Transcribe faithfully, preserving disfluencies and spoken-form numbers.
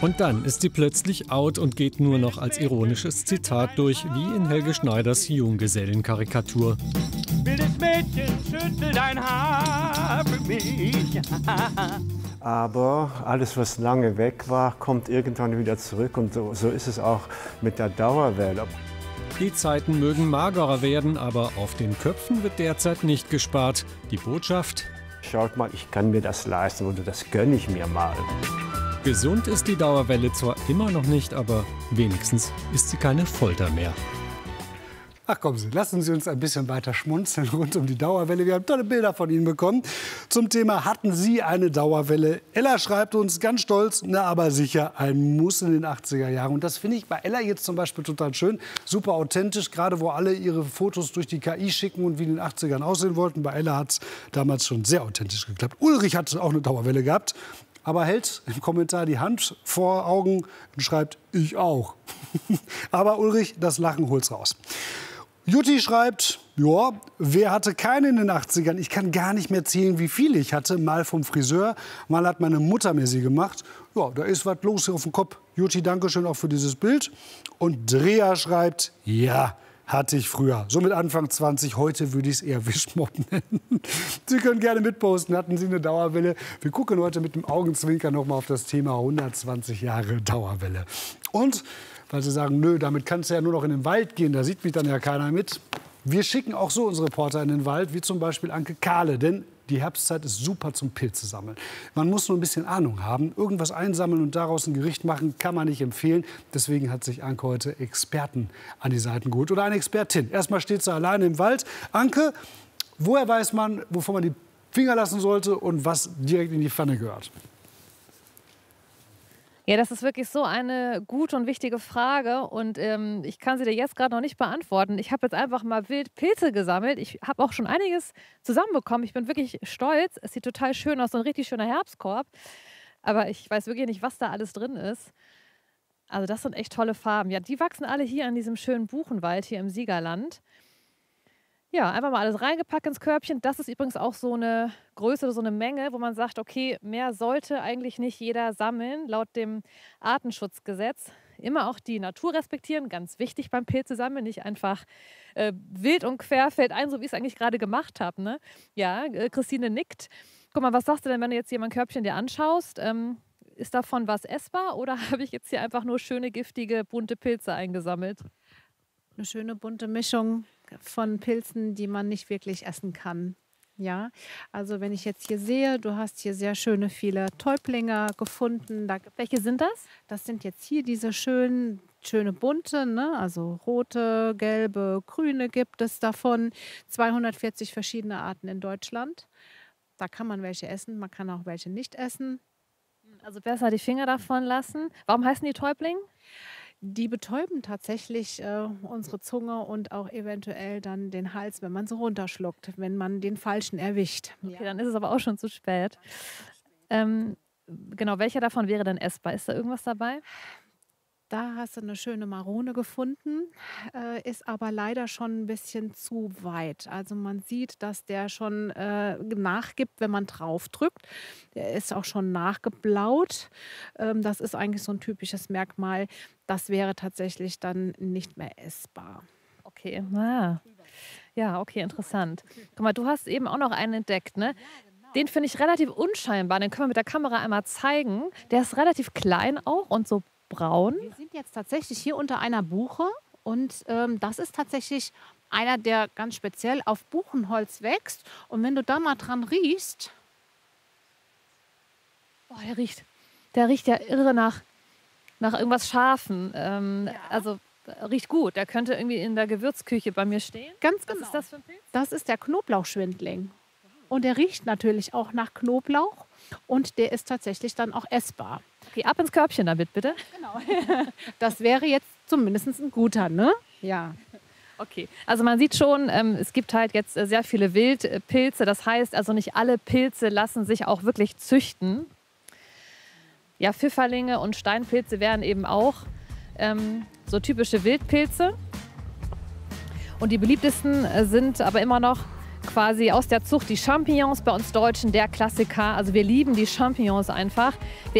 Und dann ist sie plötzlich out und geht nur noch als ironisches Zitat durch, wie in Helge Schneiders Junggesellenkarikatur. Wildes Mädchen, schüttel dein Haar für mich. Aber alles, was lange weg war, kommt irgendwann wieder zurück. Und so, so ist es auch mit der Dauerwelle. Die Zeiten mögen magerer werden, aber auf den Köpfen wird derzeit nicht gespart. Die Botschaft: Schaut mal, ich kann mir das leisten oder das gönne ich mir mal. Gesund ist die Dauerwelle zwar immer noch nicht, aber wenigstens ist sie keine Folter mehr. Ach kommen Sie, lassen Sie uns ein bisschen weiter schmunzeln rund um die Dauerwelle. Wir haben tolle Bilder von Ihnen bekommen zum Thema Hatten Sie eine Dauerwelle? Ella schreibt uns ganz stolz, na aber sicher, ein Muss in den achtziger Jahren. Und das finde ich bei Ella jetzt zum Beispiel total schön, super authentisch, gerade wo alle ihre Fotos durch die K I schicken und wie in den achtzigern aussehen wollten. Bei Ella hat es damals schon sehr authentisch geklappt. Ulrich hat auch eine Dauerwelle gehabt, aber hält im Kommentar die Hand vor Augen und schreibt, ich auch. Aber Ulrich, das Lachen holt's raus. Jutti schreibt, ja, wer hatte keine in den achtzigern? Ich kann gar nicht mehr zählen, wie viele ich hatte. Mal vom Friseur, mal hat meine Mutter mir sie gemacht. Ja, da ist was los hier auf dem Kopf. Jutti, danke schön auch für dieses Bild. Und Drea schreibt, ja, hatte ich früher. So mit Anfang zwanzig, heute würde ich es eher Wischmopp nennen. Sie können gerne mitposten, hatten Sie eine Dauerwelle? Wir gucken heute mit dem Augenzwinker noch mal auf das Thema hundertzwanzig Jahre Dauerwelle. Und weil Sie sagen, nö, damit kannst du ja nur noch in den Wald gehen, da sieht mich dann ja keiner mit. Wir schicken auch so unsere Reporter in den Wald, wie zum Beispiel Anke Kahle, denn die Herbstzeit ist super zum Pilze sammeln. Man muss nur ein bisschen Ahnung haben. Irgendwas einsammeln und daraus ein Gericht machen, kann man nicht empfehlen. Deswegen hat sich Anke heute Experten an die Seiten geholt. Oder eine Expertin. Erstmal steht sie alleine im Wald. Anke, woher weiß man, wovon man die Finger lassen sollte und was direkt in die Pfanne gehört? Ja, das ist wirklich so eine gute und wichtige Frage und ähm, ich kann sie dir jetzt gerade noch nicht beantworten. Ich habe jetzt einfach mal wild Pilze gesammelt. Ich habe auch schon einiges zusammenbekommen. Ich bin wirklich stolz. Es sieht total schön aus, so ein richtig schöner Herbstkorb. Aber ich weiß wirklich nicht, was da alles drin ist. Also das sind echt tolle Farben. Ja, die wachsen alle hier an diesem schönen Buchenwald hier im Siegerland. Ja, einfach mal alles reingepackt ins Körbchen. Das ist übrigens auch so eine Größe, so eine Menge, wo man sagt, okay, mehr sollte eigentlich nicht jeder sammeln, laut dem Artenschutzgesetz. Immer auch die Natur respektieren, ganz wichtig beim Pilze sammeln, nicht einfach äh, wild und querfeld ein, so wie ich es eigentlich gerade gemacht habe. Ne? Ja, äh, Christine nickt. Guck mal, was sagst du denn, wenn du jetzt hier mein Körbchen dir anschaust? Ähm, ist davon was essbar oder habe ich jetzt hier einfach nur schöne, giftige, bunte Pilze eingesammelt? Eine schöne bunte Mischung von Pilzen, die man nicht wirklich essen kann. Ja, also wenn ich jetzt hier sehe, du hast hier sehr schöne viele Täublinge gefunden. Da, welche sind das? Das sind jetzt hier diese schönen, schöne bunte, ne? Also rote, gelbe, grüne gibt es davon. zweihundertvierzig verschiedene Arten in Deutschland. Da kann man welche essen, man kann auch welche nicht essen. Also besser die Finger davon lassen. Warum heißen die Täubling? Die betäuben tatsächlich äh, unsere Zunge und auch eventuell dann den Hals, wenn man so runterschluckt, wenn man den Falschen erwischt. Okay, ja. Dann ist es aber auch schon zu spät. Ähm, genau, welcher davon wäre denn essbar? Ist da irgendwas dabei? Da hast du eine schöne Marone gefunden, äh, ist aber leider schon ein bisschen zu weit. Also man sieht, dass der schon äh, nachgibt, wenn man drauf drückt. Der ist auch schon nachgeblaut. Ähm, das ist eigentlich so ein typisches Merkmal. Das wäre tatsächlich dann nicht mehr essbar. Okay, ah. Ja, okay, interessant. Guck mal, du hast eben auch noch einen entdeckt, ne? Den finde ich relativ unscheinbar. Den können wir mit der Kamera einmal zeigen. Der ist relativ klein auch und so braun. Wir sind jetzt tatsächlich hier unter einer Buche und ähm, das ist tatsächlich einer, der ganz speziell auf Buchenholz wächst. Und wenn du da mal dran riechst... Oh, der riecht, der riecht ja irre nach, nach irgendwas Scharfen. Ähm, ja. Also riecht gut. Der könnte irgendwie in der Gewürzküche bei mir stehen. Ganz genau. Was ist das für ein Pilz? Das ist der Knoblauchschwindling. Und der riecht natürlich auch nach Knoblauch und der ist tatsächlich dann auch essbar. Okay, ab ins Körbchen damit, bitte. Genau. Das wäre jetzt zumindest ein guter, ne? Ja. Okay, also man sieht schon, ähm, es gibt halt jetzt sehr viele Wildpilze. Das heißt also nicht alle Pilze lassen sich auch wirklich züchten. Ja, Pfifferlinge und Steinpilze wären eben auch ähm, so typische Wildpilze. Und die beliebtesten sind aber immer noch quasi aus der Zucht die Champignons, bei uns Deutschen der Klassiker. Also wir lieben die Champignons einfach. Wir